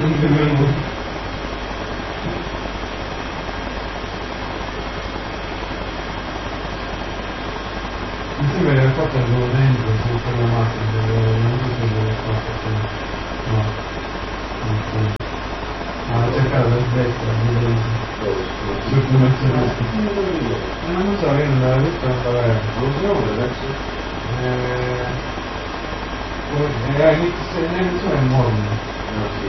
Mi sembra che qua c'è dentro, su quella macchina, non so se dove fa, no, non so. Ma cercare la destra, di sul commercialista. Non so, io non l'avevo visto, non l'avevo. Non so adesso? Inizio è morto.